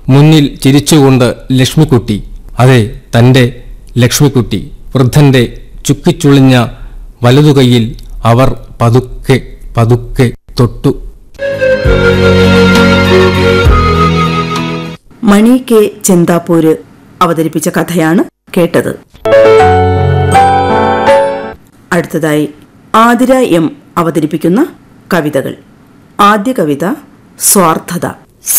മുന്നിൽ ചിരിച്ചുകൊണ്ട് ലക്ഷ്മിക്കുട്ടി. അതെ, തൻ്റെ ലക്ഷ്മിക്കുട്ടി. വൃദ്ധന്റെ ചുക്കിച്ചുളിഞ്ഞ വലതുകൈയിൽ അവർ പതുക്കെ പതുക്കെ തൊട്ടു. മണി കെ ചെന്താപ്പൂര് അവതരിപ്പിച്ച കഥയാണ് കേട്ടത്. അടുത്തതായി ആതിര എം അവതരിപ്പിക്കുന്ന കവിതകൾ. ആദ്യ കവിത സ്വാർത്ഥത.